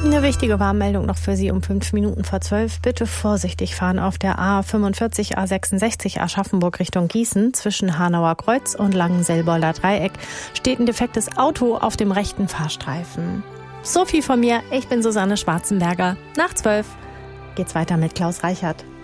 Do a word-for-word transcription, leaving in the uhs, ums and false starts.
Eine wichtige Warnmeldung noch für Sie um fünf Minuten vor zwölf. Bitte vorsichtig fahren auf der A fünfundvierzig, A sechsundsechzig Aschaffenburg Richtung Gießen. Zwischen Hanauer Kreuz und Langenselboller Dreieck steht ein defektes Auto auf dem rechten Fahrstreifen. So viel von mir. Ich bin Susanne Schwarzenberger. Nach zwölf geht's weiter mit Klaus Reichert.